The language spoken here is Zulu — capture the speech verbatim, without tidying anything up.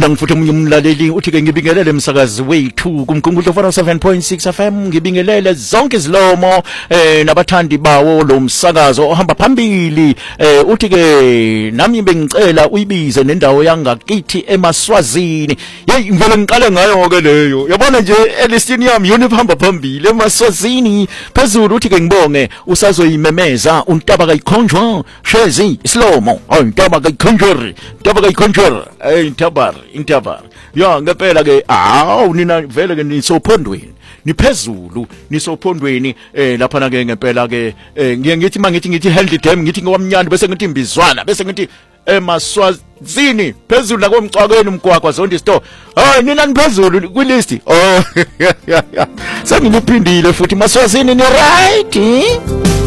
Nangifuthe umunye umlaleli uthi ke ngibingelele emsakazi wethu kumkhumbulo one oh seven point six F M ngibingelele zonke izilomo eh nabathandi bawo lo msakazo ohamba phambili eh uthi ke nami bengicela uyibize nendawo yangakithi eMaswazini. Hey ngivele ngiqale ngayo ke leyo. Yabona nje elistini yami yona ihamba phambili eMaswazini. Phezulu uthi ke ngibonge usazoyimemeza untaba kayikhonjwa shezi islomo. Hayi untaba kayikhonjwa. Untaba kayikhonjwa. Eh intabar intabar ya ngempela ke awu nina vele ke nisophondweni niphezulu nisophondweni eh lapha na ke ngempela ke ngiye ngithi mangithi ngithi healthy dam ngithi ngowamnyandi bese ngithi imbizwana bese ngithi eMaswazini phezulu la komcwakweni umgwagwa zonke store hayi nina niphezulu ku list oh senginiphindile futhi Maswazini ni right